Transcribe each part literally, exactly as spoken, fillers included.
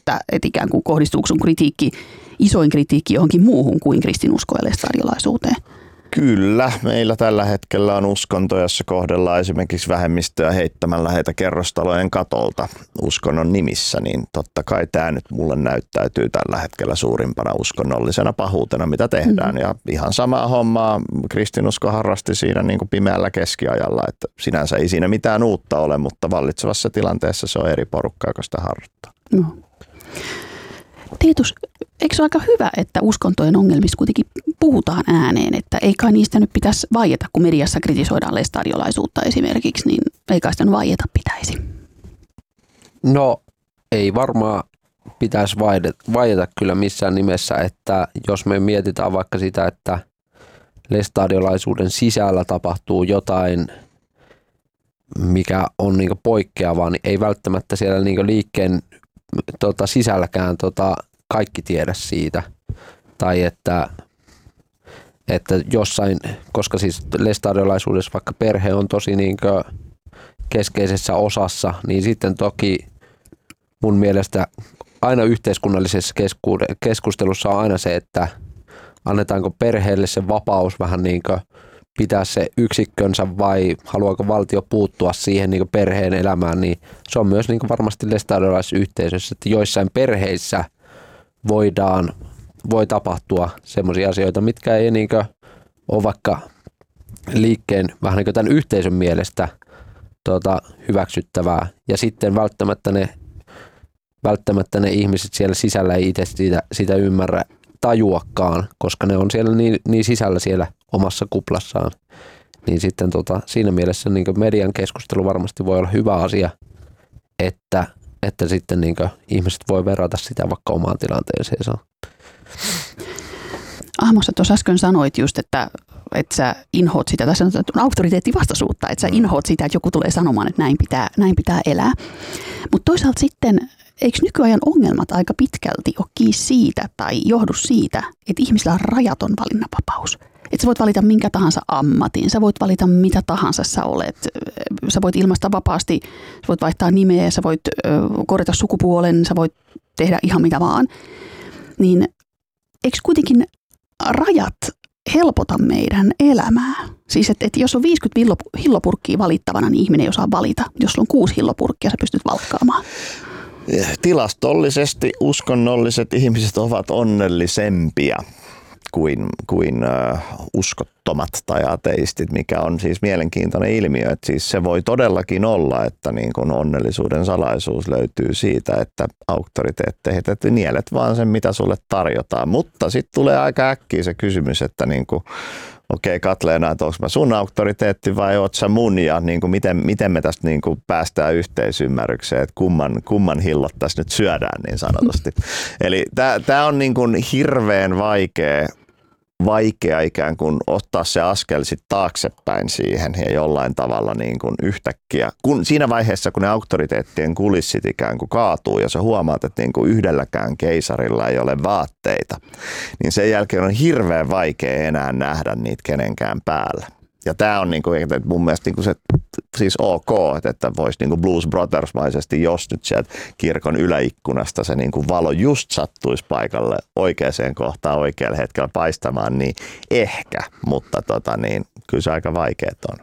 että, että ikään kuin kohdistuuko sun kritiikki, isoin kritiikki johonkin muuhun kuin kristinuskoon ja lestadiolaisuuteen? Kyllä, meillä tällä hetkellä on uskonto, jossa kohdellaan esimerkiksi vähemmistöä heittämällä heitä kerrostalojen katolta uskonnon nimissä, niin totta kai tämä nyt mulle näyttäytyy tällä hetkellä suurimpana uskonnollisena pahuutena, mitä tehdään. Mm. Ja ihan samaa hommaa kristinusko harrasti siinä niin kuin pimeällä keskiajalla, että sinänsä ei siinä mitään uutta ole, mutta vallitsevassa tilanteessa se on eri porukka, joka sitä harjoittaa. No. Tiitus, eikö se ole aika hyvä, että uskontojen ongelmista kuitenkin puhutaan ääneen, että ei kai niistä nyt pitäisi vaieta, kun mediassa kritisoidaan lestadiolaisuutta esimerkiksi, niin ei kai sitä nyt vaieta pitäisi? No ei varmaan pitäisi vaieta kyllä missään nimessä, että jos me mietitään vaikka sitä, että lestadiolaisuuden sisällä tapahtuu jotain, mikä on niinku poikkeavaa, niin ei välttämättä siellä niinku liikkeen tota, sisälläkään tota, kaikki tiedä siitä. Tai että, että jossain, koska siis lestadiolaisuudessa vaikka perhe on tosi niinkö keskeisessä osassa, niin sitten toki mun mielestä aina yhteiskunnallisessa keskustelussa on aina se, että annetaanko perheelle se vapaus vähän niinkö pitää se yksikkönsä vai haluaako valtio puuttua siihen niin perheen elämään, niin se on myös niin varmasti lestadiolaisessa yhteisössä, että joissain perheissä voidaan, voi tapahtua semmoisia asioita, mitkä ei niin ole vaikka liikkeen vähän niin tämän yhteisön mielestä tuota, hyväksyttävää. Ja sitten välttämättä ne, välttämättä ne ihmiset siellä sisällä ei itse sitä, sitä ymmärrä tajuakaan, koska ne on siellä niin, niin sisällä siellä omassa kuplassaan. Niin sitten tota, siinä mielessä niin median keskustelu varmasti voi olla hyvä asia, että, että sitten niin ihmiset voi verrata sitä vaikka omaan tilanteeseensa. Ahmo, sä tuossa äsken sanoit just, että, että sä inhoat sitä, tässä on auktoriteettivastaisuutta, että sä inhoat sitä, että joku tulee sanomaan, että näin pitää, näin pitää elää. Mutta toisaalta sitten, eikö nykyajan ongelmat aika pitkälti ole kiinni siitä tai johdu siitä, että ihmisillä on rajaton valinnanvapaus? Että sä voit valita minkä tahansa ammatin, sä voit valita mitä tahansa sä olet, sä voit ilmaista vapaasti, sä voit vaihtaa nimeä, sä voit korjata sukupuolen, sä voit tehdä ihan mitä vaan. Niin eikö kuitenkin rajat helpota meidän elämää? Siis että et jos on viisikymmentä hillopurkkia valittavana, niin ihminen ei osaa valita. Jos sulla on kuusi hillopurkkia, sä pystyt valkkaamaan. Tilastollisesti uskonnolliset ihmiset ovat onnellisempia kuin, kuin uh, uskottomat tai ateistit, mikä on siis mielenkiintoinen ilmiö. Että siis se voi todellakin olla, että niin kun onnellisuuden salaisuus löytyy siitä, että auktoriteetteihin, että nielet vaan sen, mitä sulle tarjotaan. Mutta sitten tulee aika äkkiä se kysymys, että niin kun, okei, Katleena, että onko mä sun auktoriteetti vai oot sä mun ja niin kuin miten, miten me tästä niin kuin päästään yhteisymmärrykseen, että kumman, kumman hillot tässä nyt syödään niin sanotusti. Eli tämä on niin kuin hirveän vaikea, vaikea ikään kuin ottaa se askel sit taaksepäin siihen ja jollain tavalla niin kuin yhtäkkiä. Kun, siinä vaiheessa, kun ne auktoriteettien kulissit ikään kuin kaatuu ja sä huomaat, että niin kuin yhdelläkään keisarilla ei ole vaatteita, niin sen jälkeen on hirveän vaikea enää nähdä niitä kenenkään päällä. Ja tämä on niin kuin, että mun mielestä niin kuin se siis ok, että voisi niin kuin Blues Brothers-maisesti, jos nyt sieltä kirkon yläikkunasta se niin kuin valo just sattuisi paikalle oikeaan kohtaan oikealla hetkellä paistamaan, niin ehkä, mutta tota niin, kyllä se aika vaikeet on.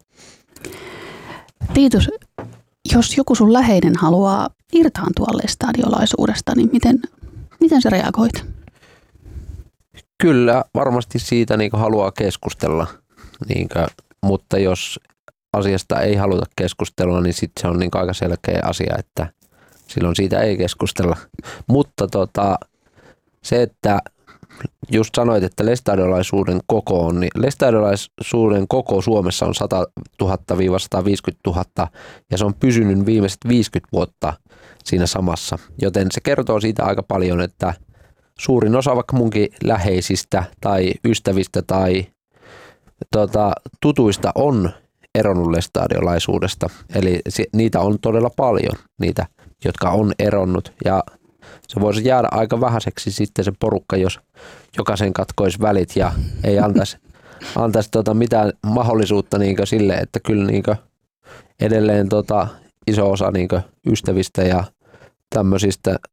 Tiitus, jos joku sun läheinen haluaa irtaantua lestadiolaisuudesta, niin miten, miten sä reagoit? Kyllä, varmasti siitä niin kuin haluaa keskustella. Niinkö, mutta jos asiasta ei haluta keskustella, niin sitten se on niin aika selkeä asia, että silloin siitä ei keskustella. Mutta tota, se, että just sanoit, että lestadiolaisuuden koko on, niin lestadiolaisuuden koko Suomessa on sata tuhatta sata viisikymmentätuhatta ja se on pysynyt viimeiset viisikymmentä vuotta siinä samassa. Joten se kertoo siitä aika paljon, että suurin osa vaikka munkin läheisistä tai ystävistä tai Tuota, tutuista on eronnut lestadiolaisuudesta, eli si- niitä on todella paljon, niitä, jotka on eronnut, ja se voisi jäädä aika vähäiseksi sitten se porukka, jos jokaisen katkoisi välit ja ei antaisi, antaisi tota mitään mahdollisuutta niinkö sille, että kyllä niinkö edelleen tota iso osa niinkö ystävistä ja tämmöisistä